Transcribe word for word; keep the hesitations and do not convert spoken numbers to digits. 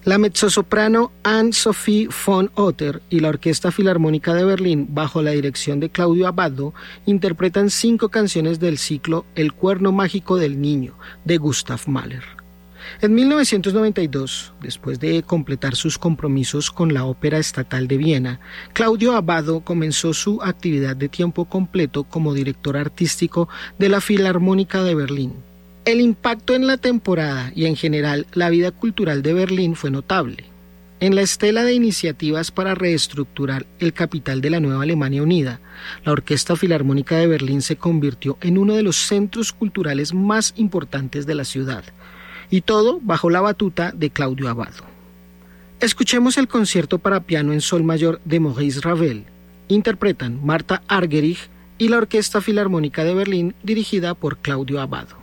La mezzosoprano Anne-Sophie von Otter y la Orquesta Filarmónica de Berlín, bajo la dirección de Claudio Abbado, interpretan cinco canciones del ciclo El cuerno mágico del niño, de Gustav Mahler. En mil novecientos noventa y dos, después de completar sus compromisos con la Ópera Estatal de Viena, Claudio Abbado comenzó su actividad de tiempo completo como director artístico de la Filarmónica de Berlín. El impacto en la temporada y en general la vida cultural de Berlín fue notable. En la estela de iniciativas para reestructurar el capital de la nueva Alemania unida, la Orquesta Filarmónica de Berlín se convirtió en uno de los centros culturales más importantes de la ciudad, y todo bajo la batuta de Claudio Abbado. Escuchemos el concierto para piano en sol mayor de Maurice Ravel. Interpretan Martha Argerich y la Orquesta Filarmónica de Berlín dirigida por Claudio Abbado.